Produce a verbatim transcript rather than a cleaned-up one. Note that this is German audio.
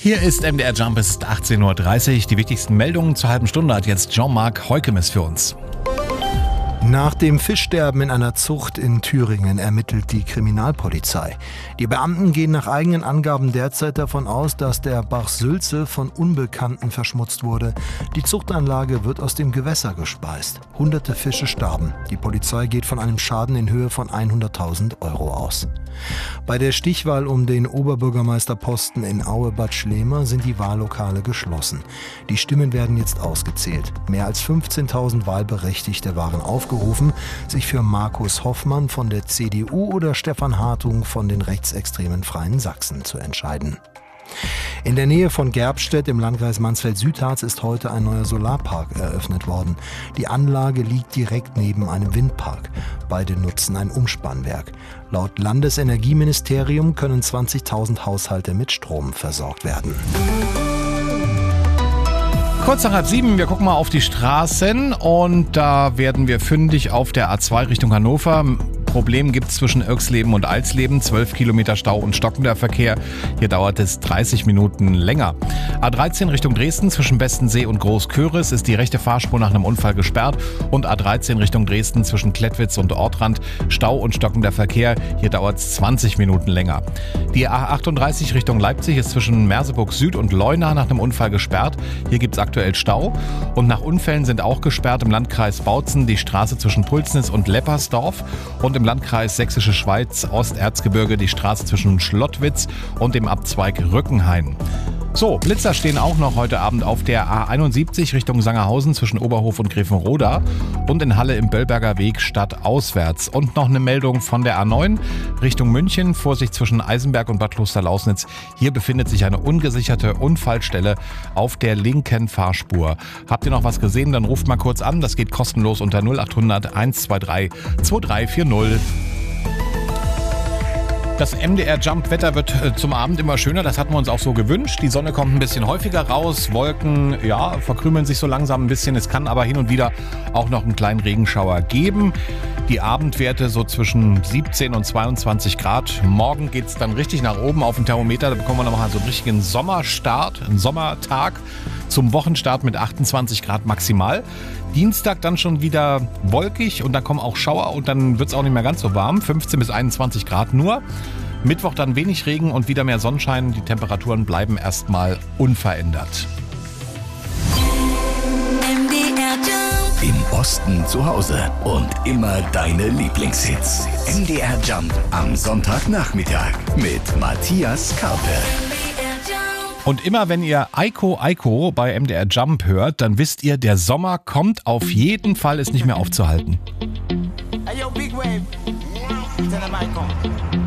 Hier ist M D R Jump, es ist achtzehn Uhr dreißig. Die wichtigsten Meldungen zur halben Stunde hat jetzt Jean-Marc Heukemes für uns. Nach dem Fischsterben in einer Zucht in Thüringen ermittelt die Kriminalpolizei. Die Beamten gehen nach eigenen Angaben derzeit davon aus, dass der Bach Sülze von Unbekannten verschmutzt wurde. Die Zuchtanlage wird aus dem Gewässer gespeist. Hunderte Fische starben. Die Polizei geht von einem Schaden in Höhe von hunderttausend Euro aus. Bei der Stichwahl um den Oberbürgermeisterposten in Aue-Bad Schlema sind die Wahllokale geschlossen. Die Stimmen werden jetzt ausgezählt. Mehr als fünfzehntausend Wahlberechtigte waren aufgerufen, sich für Markus Hoffmann von der C D U oder Stefan Hartung von den rechtsextremen Freien Sachsen zu entscheiden. In der Nähe von Gerbstedt im Landkreis Mansfeld-Südharz ist heute ein neuer Solarpark eröffnet worden. Die Anlage liegt direkt neben einem Windpark. Beide nutzen ein Umspannwerk. Laut Landesenergieministerium können zwanzigtausend Haushalte mit Strom versorgt werden. Kurz nach halb sieben, wir gucken mal auf die Straßen und da werden wir fündig auf der A zwei Richtung Hannover. Problem gibt es zwischen Irxleben und Alsleben, zwölf Kilometer Stau und stockender Verkehr. Hier dauert es dreißig Minuten länger. A dreizehn Richtung Dresden zwischen Bestensee und Großköris ist die rechte Fahrspur nach einem Unfall gesperrt und A dreizehn Richtung Dresden zwischen Klettwitz und Ortrand Stau und stockender Verkehr. Hier dauert es zwanzig Minuten länger. Die A achtunddreißig Richtung Leipzig ist zwischen Merseburg Süd und Leuna nach einem Unfall gesperrt. Hier gibt es aktuell Stau und nach Unfällen sind auch gesperrt im Landkreis Bautzen die Straße zwischen Pulsnitz und Leppersdorf und im Landkreis Sächsische Schweiz Osterzgebirge die Straße zwischen Schlottwitz und dem Abzweig Rückenhain. So, Blitzer stehen auch noch heute Abend auf der A einundsiebzig Richtung Sangerhausen zwischen Oberhof und Grevenroda und in Halle im Böllberger Weg stadtauswärts. Und noch eine Meldung von der A neun Richtung München, Vorsicht zwischen Eisenberg und Bad Klosterlausnitz. Hier befindet sich eine ungesicherte Unfallstelle auf der linken Fahrspur. Habt ihr noch was gesehen, dann ruft mal kurz an, das geht kostenlos unter null acht hundert eins zwei drei zwei drei vier null. Das M D R Jump Wetter wird äh, zum Abend immer schöner, das hatten wir uns auch so gewünscht. Die Sonne kommt ein bisschen häufiger raus, Wolken, ja, verkrümeln sich so langsam ein bisschen. Es kann aber hin und wieder auch noch einen kleinen Regenschauer geben. Die Abendwerte so zwischen siebzehn und zweiundzwanzig Grad. Morgen geht es dann richtig nach oben auf dem Thermometer. Da bekommen wir nochmal so einen richtigen Sommerstart, einen Sommertag zum Wochenstart mit achtundzwanzig Grad maximal. Dienstag dann schon wieder wolkig und dann kommen auch Schauer und dann wird es auch nicht mehr ganz so warm. fünfzehn bis einundzwanzig Grad nur. Mittwoch dann wenig Regen und wieder mehr Sonnenschein. Die Temperaturen bleiben erstmal unverändert. Im Osten zu Hause und immer deine Lieblingshits. M D R Jump am Sonntagnachmittag mit Matthias Karpe. Und immer wenn ihr Eiko Eiko bei M D R Jump hört, dann wisst ihr, der Sommer kommt auf jeden Fall, ist nicht mehr aufzuhalten. Hey, yo, Big Wave. Tell them I come.